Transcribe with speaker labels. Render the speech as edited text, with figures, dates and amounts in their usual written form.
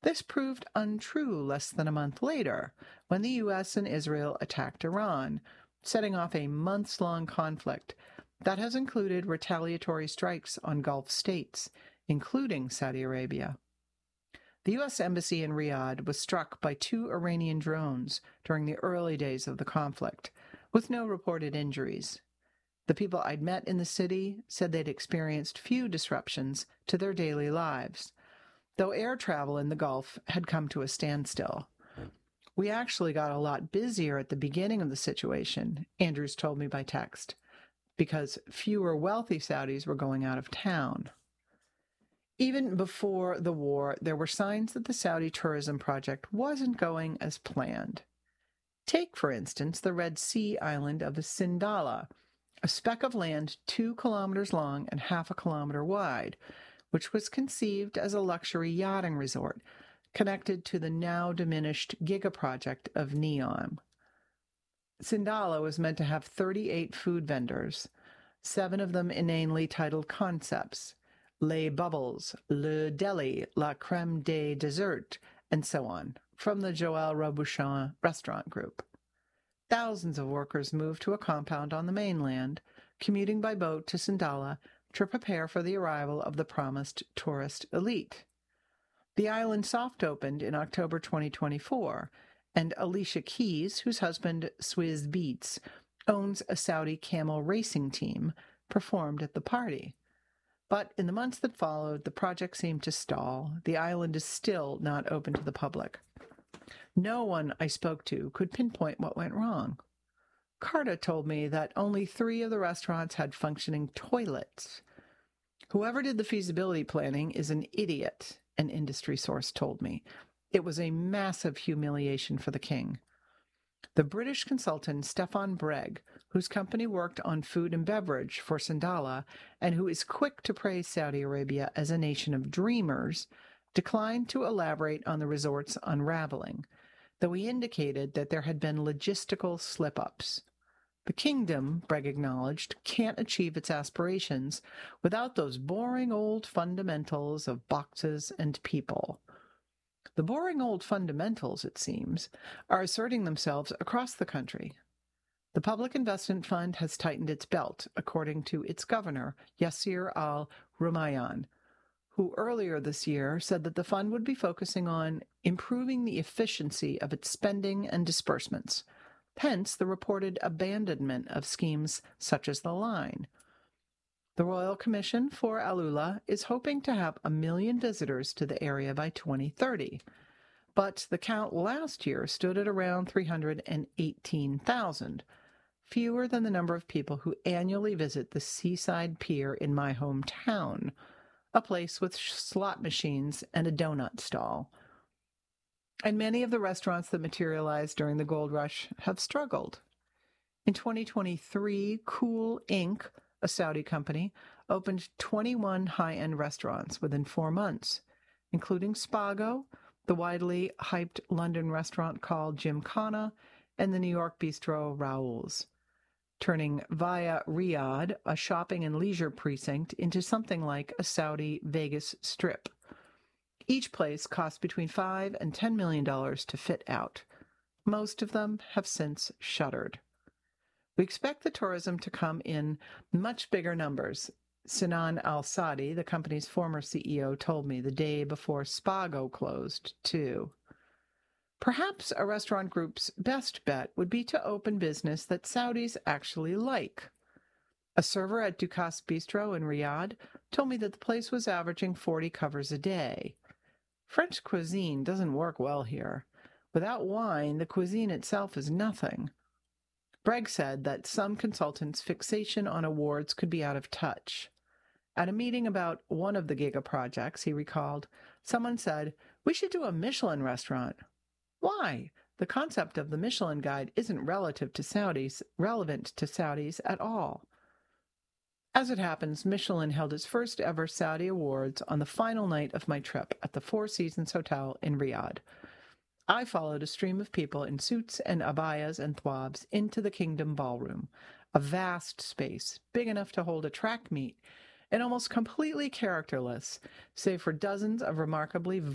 Speaker 1: This proved untrue less than a month later, when the U.S. and Israel attacked Iran, setting off a months-long conflict that has included retaliatory strikes on Gulf states, including Saudi Arabia. The U.S. Embassy in Riyadh was struck by 2 Iranian drones during the early days of the conflict, with no reported injuries. The people I'd met in the city said they'd experienced few disruptions to their daily lives, though air travel in the Gulf had come to a standstill. We actually got a lot busier at the beginning of the situation, Andrews told me by text, because fewer wealthy Saudis were going out of town. Even before the war, there were signs that the Saudi tourism project wasn't going as planned. Take, for instance, the Red Sea island of Sindala, a speck of land 2 kilometers long and half a kilometer wide, which was conceived as a luxury yachting resort connected to the now diminished giga-project of NEOM. Sindala was meant to have 38 food vendors, 7 of them inanely titled concepts: Les Bubbles, Le Deli, La Crème des Desserts, and so on, from the Joël Robuchon restaurant group. Thousands of workers moved to a compound on the mainland, commuting by boat to Sindala to prepare for the arrival of the promised tourist elite. The island soft-opened in October 2024, and Alicia Keys, whose husband, Swizz Beatz, owns a Saudi camel racing team, performed at the party. But in the months that followed, the project seemed to stall. The island is still not open to the public. No one I spoke to could pinpoint what went wrong. Carta told me that only 3 of the restaurants had functioning toilets. Whoever did the feasibility planning is an idiot, an industry source told me. It was a massive humiliation for the king. The British consultant Stefan Breg, whose company worked on food and beverage for Sindala and who is quick to praise Saudi Arabia as a nation of dreamers, declined to elaborate on the resort's unraveling, though he indicated that there had been logistical slip-ups. The kingdom, Breg acknowledged, can't achieve its aspirations without those boring old fundamentals of boxes and people. The boring old fundamentals, it seems, are asserting themselves across the country. The Public Investment Fund has tightened its belt, according to its governor, Yasir al-Rumayyan, who earlier this year said that the fund would be focusing on improving the efficiency of its spending and disbursements, hence the reported abandonment of schemes such as the line. The Royal Commission for Alula is hoping to have 1 million visitors to the area by 2030, but the count last year stood at around 318,000, fewer than the number of people who annually visit the seaside pier in my hometown, a place with slot machines and a donut stall. And many of the restaurants that materialized during the gold rush have struggled. In 2023, Cool Inc., a Saudi company, opened 21 high-end restaurants within 4 months, including Spago, the widely hyped London restaurant called Gymkhana, and the New York bistro Raoul's, turning Via Riyadh, a shopping and leisure precinct, into something like a Saudi Vegas Strip. Each place cost between $5 and $10 million to fit out. Most of them have since shuttered. We expect the tourism to come in much bigger numbers, Sinan Al-Sadi, the company's former CEO, told me the day before Spago closed, too. Perhaps a restaurant group's best bet would be to open business that Saudis actually like. A server at Dukas Bistro in Riyadh told me that the place was averaging 40 covers a day. French cuisine doesn't work well here. Without wine, the cuisine itself is nothing. Breg said that some consultants' fixation on awards could be out of touch. At a meeting about one of the Giga projects, he recalled, someone said, "We should do a Michelin restaurant." Why? The concept of the Michelin Guide isn't relevant to Saudis at all. As it happens, Michelin held its first ever Saudi Awards on the final night of my trip at the Four Seasons Hotel in Riyadh. I followed a stream of people in suits and abayas and thwabs into the Kingdom Ballroom, a vast space big enough to hold a track meet and almost completely characterless, save for dozens of remarkably